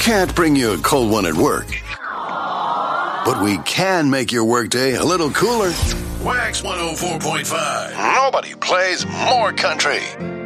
can't bring you a cold one at work. But we can make your workday a little cooler. Wax 104.5. Nobody plays more country.